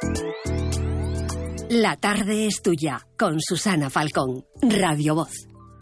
La tarde es tuya, con Susana Falcón, Radio Voz.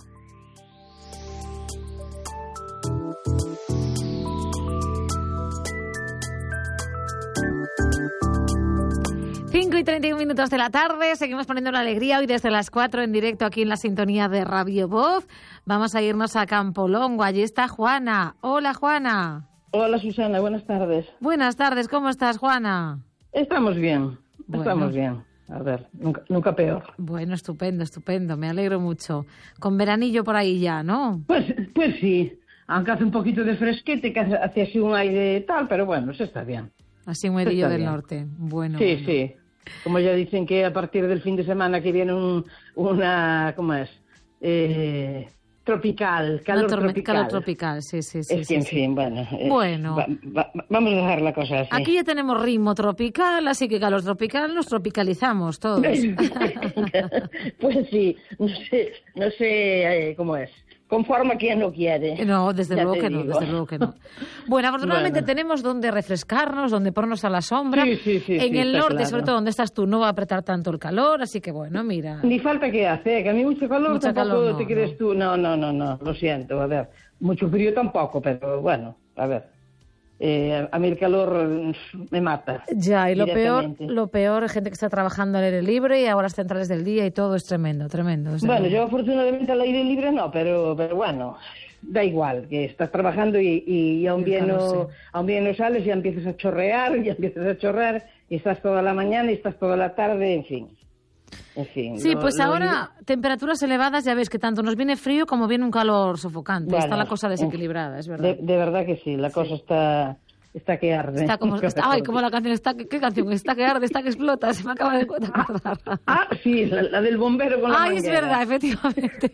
Y 31 minutos de la tarde, seguimos poniendo la alegría hoy desde las 4 en directo aquí en la sintonía de Radio Voz. Vamos a irnos a Campolongo, allí está Juana. Hola, Juana. Hola, Susana, buenas tardes. Buenas tardes, ¿cómo estás, Juana? Estamos bien, estamos bien. A ver, nunca peor. Bueno, estupendo, me alegro mucho. Con veranillo por ahí ya, ¿no? Pues sí, aunque hace un poquito de fresquete, que hace así un aire tal, pero bueno, se está bien. Así un hedillo del norte, bueno. Sí, bueno. Sí. Como ya dicen que a partir del fin de semana que viene una, ¿cómo es? Tropical, calor tropical. Calor tropical, sí. Es que, en fin, bueno. Vamos a dejar la cosa así. Aquí ya tenemos ritmo tropical, así que calor tropical nos tropicalizamos todos. Pues sí, no sé cómo es. Conforme a quien no quiere. No, desde luego que no. Bueno, afortunadamente tenemos donde refrescarnos, donde ponernos a la sombra. Sí, en el norte, claro. sobre todo donde estás tú, no va a apretar tanto el calor, así que bueno, mira. Ni falta que hace, que a mí mucho calor tampoco te crees tú. No, lo siento, a ver. Mucho frío tampoco, pero bueno, a ver. A mí el calor me mata. Ya, y lo peor es gente que está trabajando al aire libre y a horas centrales del día y todo es tremendo. Bueno, luego. Yo afortunadamente al aire libre no, pero bueno, da igual, que estás trabajando y aún bien no sales, ya empiezas a chorrear y estás toda la mañana y estás toda la tarde, en fin. Sí, pues ahora temperaturas elevadas, ya ves que tanto nos viene frío como viene un calor sofocante. Bueno, está la cosa desequilibrada, es verdad. De verdad que sí, la cosa está que arde. Como la canción, ¿qué canción? Está que arde, está que explota, se me acaba de acordar. Sí, la del bombero con la manguera. Es verdad, efectivamente.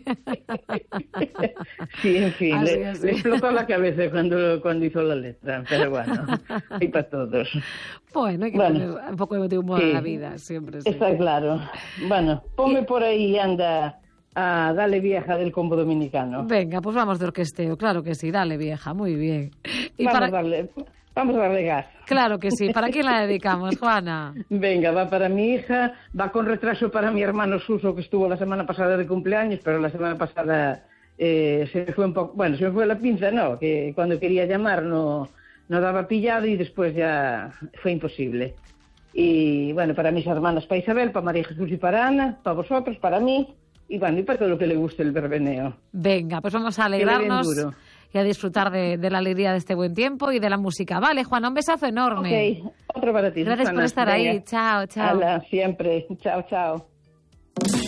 Sí, en fin, le explotó la cabeza cuando hizo la letra, pero bueno, hay para todos. Bueno, hay que poner un poco de humor a la vida, siempre. Sí. Está claro. Bueno, ponme por ahí, anda, a Dale Vieja del Combo Dominicano. Venga, pues vamos de orquesteo, claro que sí, Dale Vieja, muy bien. Vamos a darle gas. Claro que sí. ¿Para quién la dedicamos, Juana? Venga, va para mi hija, va con retraso para mi hermano Suso, que estuvo la semana pasada de cumpleaños, pero la semana pasada se me fue un poco... Bueno, se me fue la pinza, ¿no? Que cuando quería llamar no daba pillado y después ya fue imposible. Y bueno, para mis hermanas, para Isabel, para María Jesús y para Ana, para vosotros, para mí, y bueno, y para todo lo que le guste el verbeneo. Venga, pues vamos a alegrarnos y a disfrutar de la alegría de este buen tiempo y de la música. Vale, Juana, un besazo enorme. Ok, otro para ti. Gracias por estar ahí. Chao. Hola, siempre. Chao.